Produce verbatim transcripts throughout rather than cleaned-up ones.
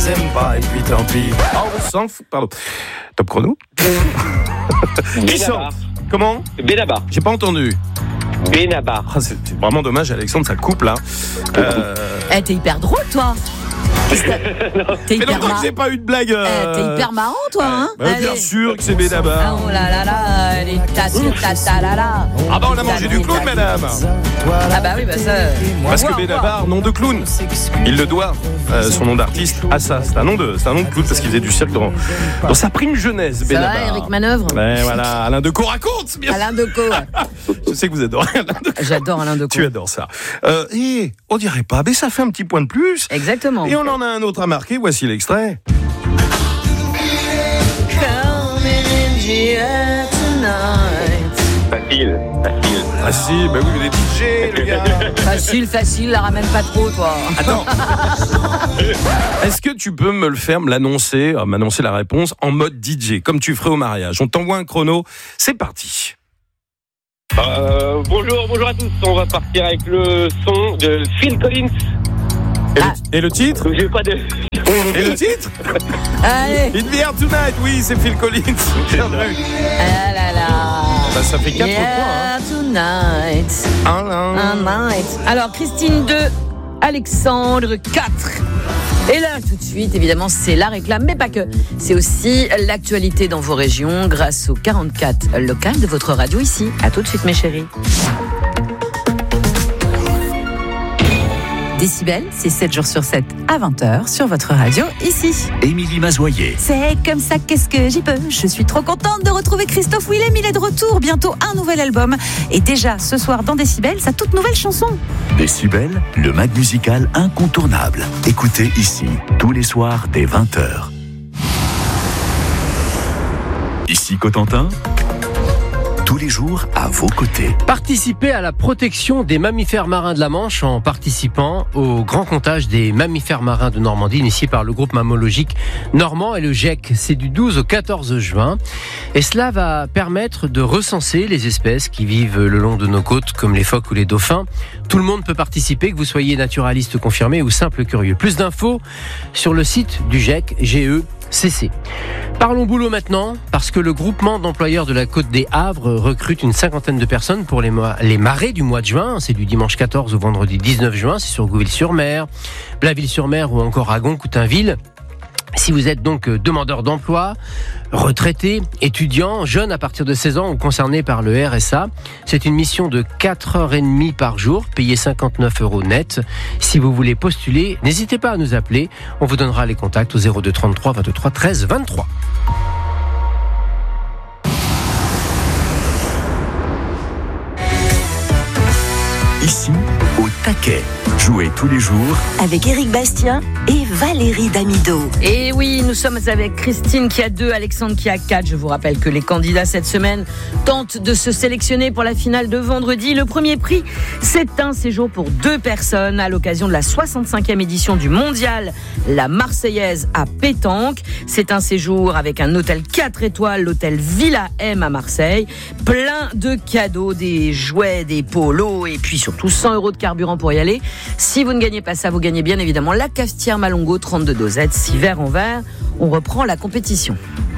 aime pas et puis tant pis. Oh, on s'en fout, pardon. Top chrono. Qui chante ? Comment ? Benabar. J'ai pas entendu. Benabar. Ah, c'est vraiment dommage, Alexandre, ça coupe là. Euh... Eh, t'es hyper drôle, toi. T'es Mais hyper longtemps que marrant. j'ai pas eu de blague. Euh... Eh, t'es hyper marrant, toi, hein. Bah, bien Allez. sûr que c'est Benabar. Oh là là là, les tasses, ta ta la la. Ah bah on a mangé du clown, madame. Ah bah oui, bah ça. Parce que Wow, Benabar, nom de clown, il le doit, euh, son nom d'artiste, à ça. C'est un nom de, c'est un nom de clown parce qu'il faisait du cirque dans, dans sa prime jeunesse, Ça Benabar. va, Eric Manœuvre. Ouais, voilà, Alain Decaux raconte, bien sûr. Alain Decaux. Je sais que vous adorez Alain Decaux. J'adore Alain Decaux. Tu adores ça. Euh, et on dirait pas, mais ça fait un petit point de plus. Exactement. Et on en a un autre à marquer, voici l'extrait. Facile, facile. Ah si, bah oui, mais les D J, le gars. Facile, facile, la ramène pas trop, toi. Attends. Est-ce que tu peux me le faire, me l'annoncer, euh, m'annoncer la réponse en mode D J, comme tu ferais au mariage ? On t'envoie un chrono, c'est parti. Euh, bonjour, bonjour à tous. On va partir avec le son de Phil Collins. Et, Ah. le, et le titre ? Donc, j'ai pas de. Et le titre ? Allez. In the air tonight, oui, c'est Phil Collins. Bien vu. Ah là là. Bah, ça fait quatre Yeah, points. tonight. Hein. Un, Un un. night. Alors, Christine deux, Alexandre quatre. Et là, tout de suite, évidemment, c'est la réclame, mais pas que. C'est aussi l'actualité dans vos régions grâce au quarante-quatre local de votre radio ici. À tout de suite, mes chéris. Décibel, c'est sept jours sur sept à vingt heures sur votre radio ici. Émilie Mazoyer. C'est comme ça, qu'est-ce que j'y peux. Je suis trop contente de retrouver Christophe Willem. Il est de retour, bientôt un nouvel album. Et déjà, ce soir dans Décibel, sa toute nouvelle chanson. Décibel, le mag musical incontournable. Écoutez ici, tous les soirs dès vingt heures. Ici Cotentin, tous les jours à vos côtés. Participez à la protection des mammifères marins de la Manche en participant au grand comptage des mammifères marins de Normandie initié par le groupe mammalogique normand et le G E C. C'est du douze au quatorze juin et cela va permettre de recenser les espèces qui vivent le long de nos côtes comme les phoques ou les dauphins. Tout le monde peut participer, que vous soyez naturaliste confirmé ou simple curieux. Plus d'infos sur le site du G E C, G E C C. Parlons boulot maintenant, parce que le groupement d'employeurs de la Côte des Havres recrute une cinquantaine de personnes pour les, mois, les marées du mois de juin. C'est du dimanche quatorze au vendredi dix-neuf juin. C'est sur Gouville-sur-Mer, Blainville-sur-Mer ou encore Agon, Coutainville. Si vous êtes donc demandeur d'emploi, retraité, étudiant, jeune à partir de seize ans ou concerné par le R S A, c'est une mission de quatre heures trente par jour, payée cinquante-neuf euros net. Si vous voulez postuler, n'hésitez pas à nous appeler. On vous donnera les contacts au zéro deux trente-trois vingt-trois treize vingt-trois. Ici, au taquet. Jouez tous les jours Avec Éric Bastien et Valérie Damido. Et oui, nous sommes avec Christine qui a deux, Alexandre qui a quatre. Je vous rappelle que les candidats cette semaine tentent de se sélectionner pour la finale de vendredi. Le premier prix, c'est un séjour pour deux personnes à l'occasion de la soixante-cinquième édition du Mondial La Marseillaise à Pétanque. C'est un séjour avec un hôtel quatre étoiles, l'hôtel Villa M à Marseille. Plein de cadeaux, des jouets, des polos et puis surtout cent euros de carburant pour y aller. Si vous ne gagnez pas ça, vous gagnez bien évidemment la cafetière Malongo, trente-deux dosettes, six verres en verre. On reprend la compétition.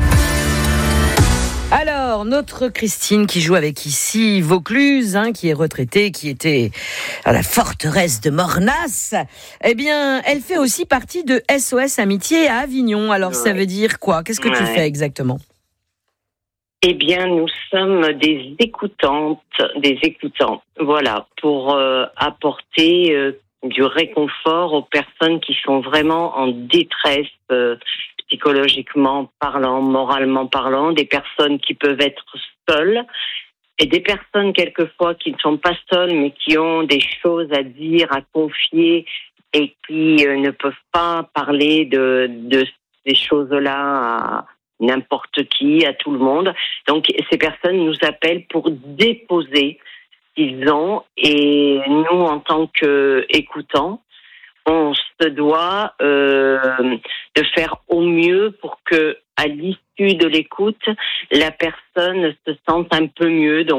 Alors, notre Christine qui joue avec ici Vaucluse, hein, qui est retraitée, qui était à la forteresse de Mornas, eh bien, elle fait aussi partie de S O S Amitié à Avignon. Alors, ouais. Ça veut dire quoi ? Qu'est-ce que ouais. tu fais exactement ? Eh bien, nous sommes des écoutantes, des écoutants, voilà, pour euh, apporter euh, du réconfort aux personnes qui sont vraiment en détresse euh, psychologiquement parlant, moralement parlant, des personnes qui peuvent être seules et des personnes quelquefois qui ne sont pas seules mais qui ont des choses à dire, à confier et qui euh, ne peuvent pas parler de, de ces choses-là à n'importe qui, à tout le monde. Donc, ces personnes nous appellent pour déposer ce qu'ils ont et nous, en tant qu'écoutants, on se doit euh, de faire au mieux pour que, à l'issue de l'écoute, la personne se sente un peu mieux. Donc,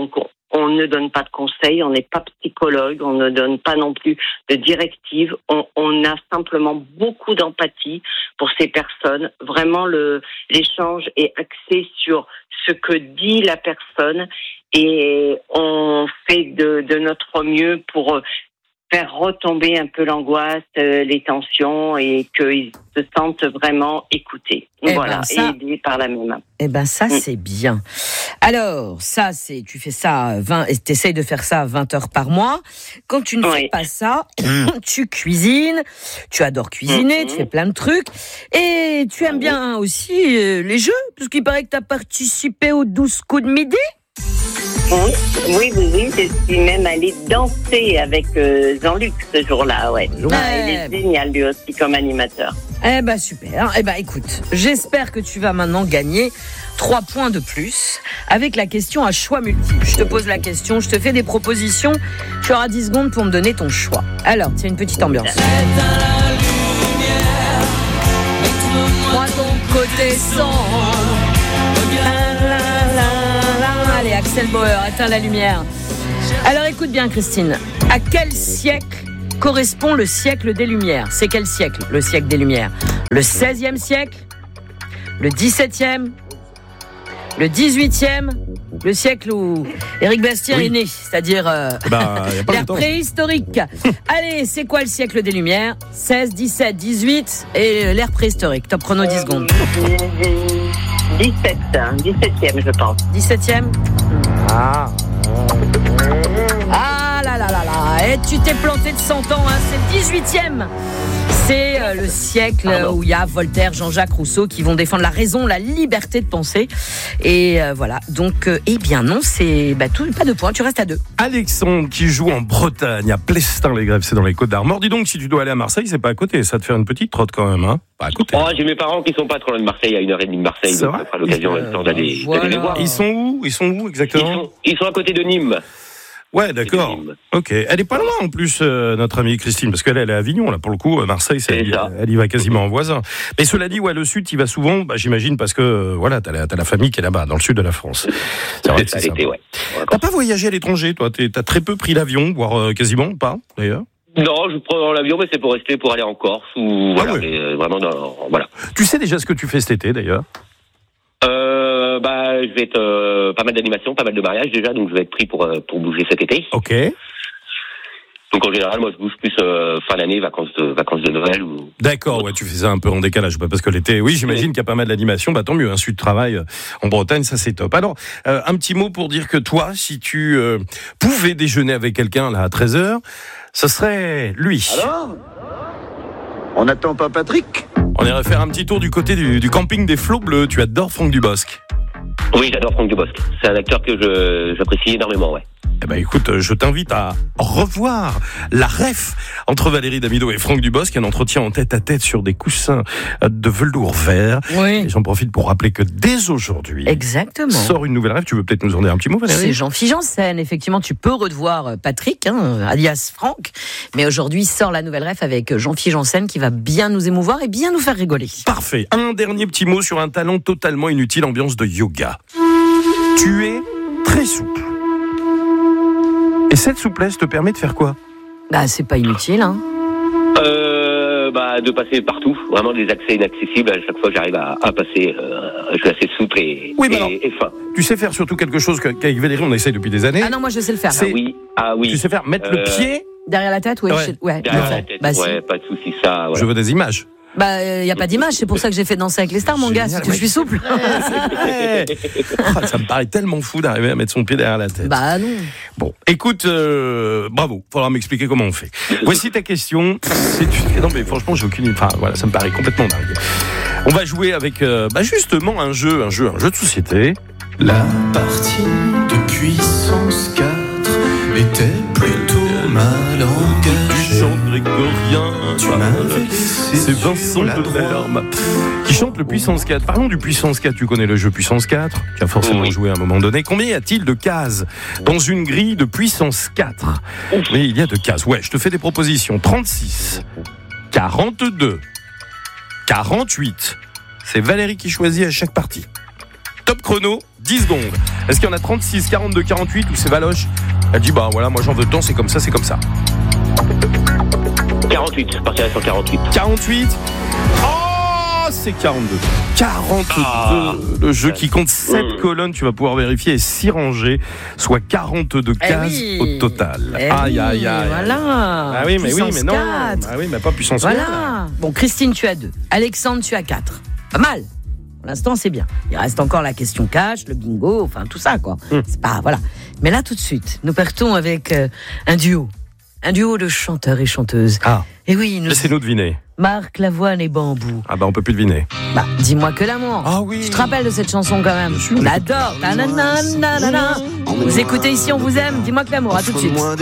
on ne donne pas de conseils, on n'est pas psychologue, on ne donne pas non plus de directives. On, on a simplement beaucoup d'empathie pour ces personnes. Vraiment, le, l'échange est axé sur ce que dit la personne et on fait de, de notre mieux pour faire retomber un peu l'angoisse, euh, les tensions et qu'ils se sentent vraiment écoutés. Eh voilà, ben ça, aidés par la même. Eh ben ça, Mm. c'est bien. Alors, ça, c'est, tu fais ça vingt, et t'essayes de faire ça vingt heures par mois. Quand tu ne fais Oui. pas ça, tu cuisines, tu adores cuisiner, Mhm. tu fais plein de trucs. Et tu aimes bien aussi euh, les jeux, parce qu'il paraît que tu as participé aux douze coups de midi. Oui, oui, oui, oui, je suis même allée danser avec euh, Jean-Luc ce jour-là, ouais. Ah, il est génial lui aussi comme animateur. Eh ben super. Eh ben écoute, j'espère que tu vas maintenant gagner trois points de plus avec la question à choix multiple. Je te pose la question, je te fais des propositions. Tu auras dix secondes pour me donner ton choix. Alors, tiens, une petite ambiance. Moi ton côté sombre. La, la, la, la. Allez, Axel Bauer, éteins la lumière. Alors écoute bien Christine, à quel siècle correspond le siècle des Lumières? C'est quel siècle, le siècle des Lumières? Le seizième siècle? Le dix-septième? Le dix-huitième? Le siècle où Éric Bastien Oui. est né, c'est-à-dire euh, Bah, y a pas l'ère longtemps. préhistorique. Allez, c'est quoi le siècle des Lumières? seize, dix-sept, dix-huit et l'ère préhistorique. Top chrono, dix secondes. dix-sept, hein, dix-septième, je pense. dix-septième? Ah. Ah là là là là. Et tu t'es planté de cent ans, hein. C'est le dix-huitième. C'est euh, le siècle euh, où il y a Voltaire, Jean-Jacques Rousseau qui vont défendre la raison, la liberté de penser. Et euh, voilà. Donc, euh, eh bien non, c'est bah, tout, pas de points. Tu restes à deux. Alexandre qui joue en Bretagne, à Plestin-les-Grèves, c'est dans les Côtes-d'Armor. Dis donc, si tu dois aller à Marseille, c'est pas à côté. Ça va te faire une petite trotte quand même, hein? Pas à côté. Oh, j'ai mes parents qui sont pas trop loin de Marseille, à une heure et demie de Marseille, C'est donc vrai ça fera l'occasion Euh, le temps d'aller, voilà. d'aller les voir. Ils sont où Ils sont où Ils exactement sont, ils sont à côté de Nîmes. Ouais, d'accord. Nîmes. Ok. Elle est pas loin en plus, euh, notre amie Christine, parce qu'elle elle est à Avignon, là, pour le coup. Marseille, c'est, C'est elle, ça. elle y va quasiment en voisin. Mais cela dit, ouais, le sud, tu y vas souvent, bah, j'imagine, parce que, euh, voilà, t'as la, t'as la famille qui est là-bas, dans le sud de la France. C'est vrai que ça c'est l'été, sympa. ouais. T'as pas voyagé à l'étranger, toi? T'es- T'as très peu pris l'avion, voire euh, quasiment pas, d'ailleurs. Non, je prends l'avion, mais c'est pour rester, pour aller en Corse, ou voilà, ouais. mais, euh, vraiment dans, voilà. Tu sais déjà ce que tu fais cet été, d'ailleurs? Euh, bah, je vais être, euh, pas mal d'animations, pas mal de mariages déjà, donc je vais être pris pour, euh, pour bouger cet été. Ok. Donc en général, moi je bouge plus euh, fin d'année, vacances de vacances de Noël ou. D'accord, ouais, tu fais ça un peu en décalage, bah, parce que l'été, oui, j'imagine qu'il y a pas mal d'animations, bah tant mieux, un sud travail euh, en Bretagne, ça c'est top. Alors, euh, un petit mot pour dire que toi, si tu euh, pouvais déjeuner avec quelqu'un là à treize heures, ce serait lui. Alors On n'attend pas Patrick? On irait faire un petit tour du côté du, du camping des Flots Bleus. Tu adores Franck Dubosc. Oui, j'adore Franck Dubosc. C'est un acteur que je j'apprécie énormément, ouais. Eh ben écoute, je t'invite à revoir la ref entre Valérie Damido et Franck Dubosc, un entretien en tête à tête sur des coussins de velours vert. Oui. Et j'en profite pour rappeler que dès aujourd'hui, Exactement. sort une nouvelle ref. Tu veux peut-être nous en dire un petit mot, Valérie? C'est Jean-Philippe Janssen. Effectivement, tu peux revoir Patrick, hein, alias Franck. Mais aujourd'hui, sort la nouvelle ref avec Jean-Philippe Janssen qui va bien nous émouvoir et bien nous faire rigoler. Parfait. Un dernier petit mot sur un talent totalement inutile, ambiance de yoga. Tu es très souple. Et cette souplesse te permet de faire quoi? Bah, c'est pas inutile, hein. Euh, bah, de passer partout, vraiment des accès inaccessibles. À chaque fois que j'arrive à, à passer, euh, je suis assez souple et, Oui, mais et, alors- et fin. Tu sais faire surtout quelque chose que- qu'avec Valérie on essaye depuis des années. Ah non, moi je sais le faire. C'est- Ah oui, ah oui. Tu sais faire mettre le Euh, pied. Derrière la tête, ouais. Ouais. je- ouais, Derrière le la fait. tête, Bah, si. ouais, pas de soucis, ça. Voilà. Je veux des images. Bah, il n'y a pas d'image, c'est pour ça que j'ai fait danser avec les stars, mon gars, Génial, si tu ouais. je suis souple. Ouais. Ah, ça me paraît tellement fou d'arriver à mettre son pied derrière la tête. Bah non. Bon, écoute, euh, bravo. Faudra m'expliquer comment on fait. Voici ta question. C'est une... Non mais franchement, j'ai aucune. Enfin, voilà, ça me paraît complètement dingue. On va jouer avec, euh, bah justement, un jeu, un jeu, un jeu de société. La partie de puissance quatre était plutôt mal Du chant engagée. grégorien. Tu Voilà. m'avais laissé C'est sur Vincent la droite. Delerme qui chante le Puissance quatre. Parlons du Puissance quatre. Tu connais le jeu Puissance quatre. Tu as forcément Oui. joué à un moment donné. Combien y a-t-il de cases dans une grille de Puissance quatre? Oui, il y a de cases. Ouais, je te fais des propositions. trente-six, quarante-deux, quarante-huit. C'est Valérie qui choisit à chaque partie. Top chrono, dix secondes. Est-ce qu'il y en a trente-six, quarante-deux, quarante-huit ou c'est Valoche? Elle dit bah voilà, moi j'en veux tant, c'est comme ça, c'est comme ça. quarante-huit, je partirais sur quarante-huit. quarante-huit. Oh, c'est quarante-deux. quarante-deux. Ah. Le jeu qui compte sept Mmh. colonnes, tu vas pouvoir vérifier, et six rangées, soit quarante-deux Eh cases oui. au total. Eh aïe, oui, aïe, aïe. Voilà. Ah oui, mais oui, Puissance mais non. quatre. Ah oui, mais pas puissance quatre. Voilà. Bon, Christine, tu as deux. Alexandre, tu as quatre. Pas mal. Pour l'instant, c'est bien. Il reste encore la question cash, le bingo, enfin tout ça, quoi. Hum. C'est pas, voilà. Mais là, tout de suite, nous partons avec euh, un duo. Un duo de chanteurs et chanteuses. Ah, Et oui, nous. laissez-nous deviner. Marc Lavoine et Bambou. Ah bah on peut plus deviner. Bah, dis-moi que l'amour. Ah oui. Tu te rappelles de cette chanson quand même? On l'adore. Ta-na-na-na-na-na. Vous écoutez ici, on vous aime. Dis-moi que l'amour. À tout de suite.